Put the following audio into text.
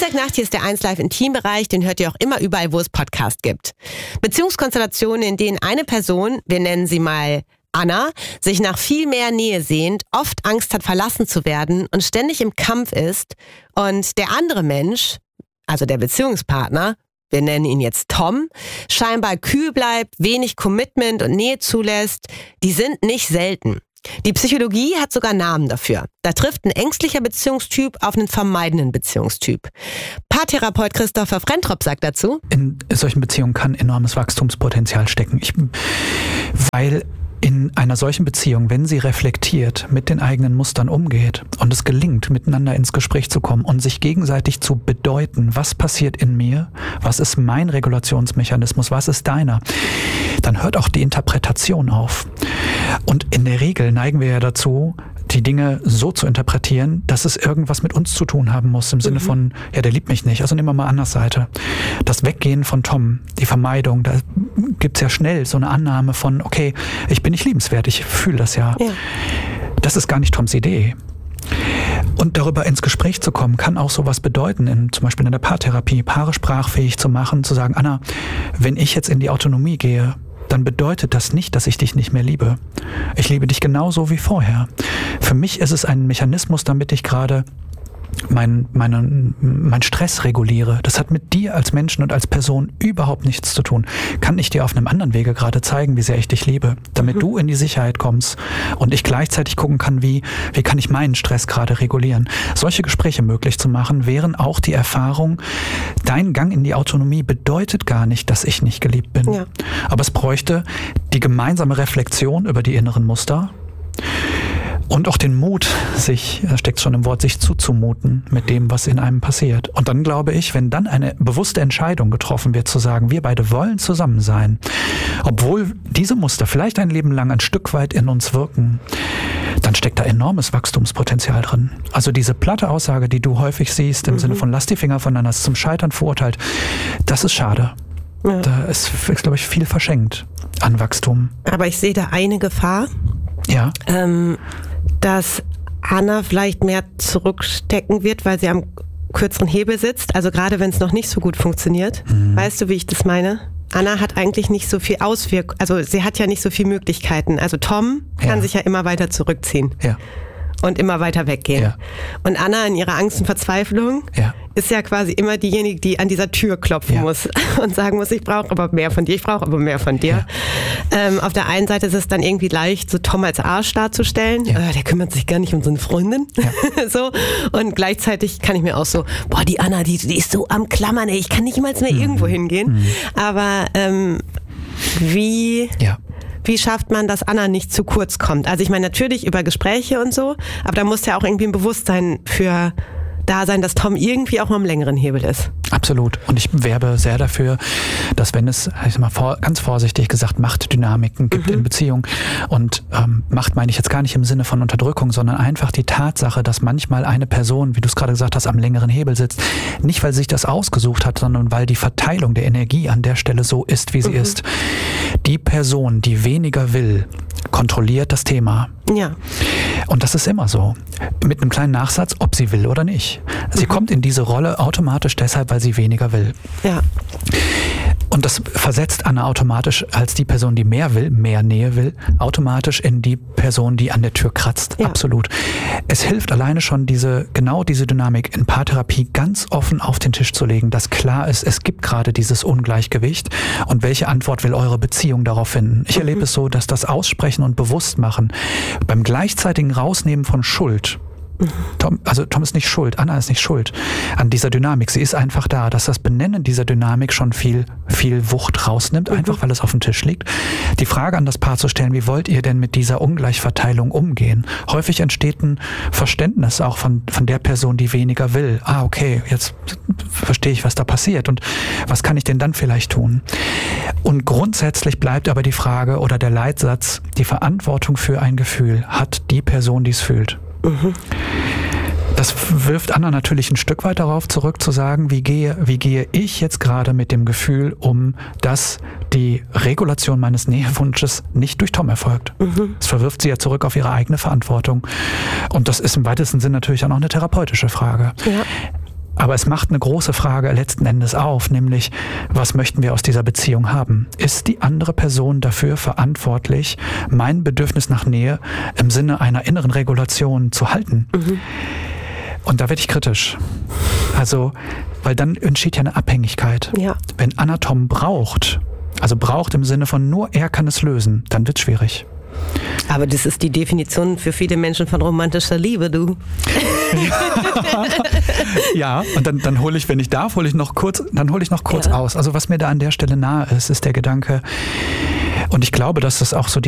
Freitagnacht, hier ist der 1Live Intimbereich, den hört ihr auch immer überall, wo es Podcast gibt. Beziehungskonstellationen, in denen eine Person, wir nennen sie mal Anna, sich nach viel mehr Nähe sehnt, oft Angst hat, verlassen zu werden und ständig im Kampf ist und der andere Mensch, also der Beziehungspartner, wir nennen ihn jetzt Tom, scheinbar kühl bleibt, wenig Commitment und Nähe zulässt, die sind nicht selten. Die Psychologie hat sogar Namen dafür. Da trifft ein ängstlicher Beziehungstyp auf einen vermeidenden Beziehungstyp. Paartherapeut Christopher Frentrop sagt dazu: In solchen Beziehungen kann enormes Wachstumspotenzial stecken. Weil in einer solchen Beziehung, wenn sie reflektiert, mit den eigenen Mustern umgeht und es gelingt, miteinander ins Gespräch zu kommen und sich gegenseitig zu bedeuten, was passiert in mir, was ist mein Regulationsmechanismus, was ist deiner, dann hört auch die Interpretation auf. Und in der Regel neigen wir ja dazu, die Dinge so zu interpretieren, dass es irgendwas mit uns zu tun haben muss, im Sinne von, ja, der liebt mich nicht, also nehmen wir mal Annas Seite. Das Weggehen von Tom, die Vermeidung, da gibt's ja schnell so eine Annahme von, okay, ich bin nicht liebenswert, ich fühle das ja. Das ist gar nicht Toms Idee. Und darüber ins Gespräch zu kommen, kann auch sowas bedeuten, zum Beispiel in der Paartherapie, Paare sprachfähig zu machen, zu sagen, Anna, wenn ich jetzt in die Autonomie gehe, dann bedeutet das nicht, dass ich dich nicht mehr liebe. Ich liebe dich genauso wie vorher. Für mich ist es ein Mechanismus, damit ich gerade mein Stress reguliere. Das hat mit dir als Menschen und als Person überhaupt nichts zu tun. Kann ich dir auf einem anderen Wege gerade zeigen, wie sehr ich dich liebe, damit du in die Sicherheit kommst und ich gleichzeitig gucken kann, wie kann ich meinen Stress gerade regulieren. Solche Gespräche möglich zu machen, wären auch die Erfahrung, dein Gang in die Autonomie bedeutet gar nicht, dass ich nicht geliebt bin. Ja. Aber es bräuchte die gemeinsame Reflexion über die inneren Muster und auch den Mut, da steckt schon im Wort, sich zuzumuten mit dem, was in einem passiert. Und dann glaube ich, wenn dann eine bewusste Entscheidung getroffen wird, zu sagen, wir beide wollen zusammen sein, obwohl diese Muster vielleicht ein Leben lang ein Stück weit in uns wirken, dann steckt da enormes Wachstumspotenzial drin. Also diese platte Aussage, die du häufig siehst, im Sinne von lass die Finger voneinander, ist zum Scheitern verurteilt, das ist schade. Ja. Da ist, glaube ich, viel verschenkt an Wachstum. Aber ich sehe da eine Gefahr. Ja. Dass Anna vielleicht mehr zurückstecken wird, weil sie am kürzeren Hebel sitzt. Also gerade wenn es noch nicht so gut funktioniert. Weißt du, wie ich das meine? Anna hat eigentlich nicht so viel Auswirkung, also sie hat ja nicht so viele Möglichkeiten. Also Tom kann sich ja immer weiter zurückziehen. Ja. Und immer weiter weggehen. Ja. Und Anna in ihrer Angst und Verzweiflung ist ja quasi immer diejenige, die an dieser Tür klopfen muss und sagen muss, ich brauche aber mehr von dir, ich brauche aber mehr von dir. Ja. Auf der einen Seite ist es dann irgendwie leicht, so Tom als Arsch darzustellen. Ja. Der kümmert sich gar nicht um seine Freundin. Ja. So. Und gleichzeitig kann ich mir auch so, boah, die Anna, die ist so am Klammern, ey, ich kann nicht mal mehr irgendwo hingehen. Aber wie schafft man, dass Anna nicht zu kurz kommt? Also ich meine, natürlich über Gespräche und so, aber da muss ja auch irgendwie ein Bewusstsein für da sein, dass Tom irgendwie auch mal am längeren Hebel ist. Absolut. Und ich werbe sehr dafür, dass wenn es, ich sag mal ganz vorsichtig gesagt, Machtdynamiken gibt in Beziehungen und Macht meine ich jetzt gar nicht im Sinne von Unterdrückung, sondern einfach die Tatsache, dass manchmal eine Person, wie du es gerade gesagt hast, am längeren Hebel sitzt, nicht weil sie sich das ausgesucht hat, sondern weil die Verteilung der Energie an der Stelle so ist, wie sie ist. Die Person, die weniger will, kontrolliert das Thema. Ja. Und das ist immer so. Mit einem kleinen Nachsatz, ob sie will oder nicht. Sie kommt in diese Rolle automatisch deshalb, weil sie weniger will. Ja. Und das versetzt Anna automatisch als die Person, die mehr will, mehr Nähe will, automatisch in die Person, die an der Tür kratzt. Ja. Absolut. Es hilft alleine schon, genau diese Dynamik in Paartherapie ganz offen auf den Tisch zu legen, dass klar ist, es gibt gerade dieses Ungleichgewicht und welche Antwort will eure Beziehung darauf finden. Ich erlebe es so, dass das Aussprechen und Bewusstmachen beim gleichzeitigen Rausnehmen von Schuld, Tom ist nicht schuld, Anna ist nicht schuld an dieser Dynamik. Sie ist einfach da, dass das Benennen dieser Dynamik schon viel Wucht rausnimmt, einfach weil es auf dem Tisch liegt. Die Frage an das Paar zu stellen, wie wollt ihr denn mit dieser Ungleichverteilung umgehen? Häufig entsteht ein Verständnis auch von der Person, die weniger will. Okay, jetzt verstehe ich, was da passiert und was kann ich denn dann vielleicht tun? Und grundsätzlich bleibt aber die Frage oder der Leitsatz, die Verantwortung für ein Gefühl hat die Person, die es fühlt. Das wirft Anna natürlich ein Stück weit darauf zurück, zu sagen, wie gehe ich jetzt gerade mit dem Gefühl um, dass die Regulation meines Nähewunsches nicht durch Tom erfolgt. Das verwirft sie ja zurück auf ihre eigene Verantwortung. Und das ist im weitesten Sinn natürlich auch noch eine therapeutische Frage. Ja. Aber es macht eine große Frage letzten Endes auf, nämlich, was möchten wir aus dieser Beziehung haben? Ist die andere Person dafür verantwortlich, mein Bedürfnis nach Nähe im Sinne einer inneren Regulation zu halten? Und da werde ich kritisch. Also, weil dann entsteht ja eine Abhängigkeit. Ja. Wenn Anna Tom braucht, also braucht im Sinne von nur er kann es lösen, dann wird es schwierig. Aber das ist die Definition für viele Menschen von romantischer Liebe, du. Ja, und dann hole ich, wenn ich darf, hole ich noch kurz aus. Also was mir da an der Stelle nahe ist der Gedanke, und ich glaube, dass das auch so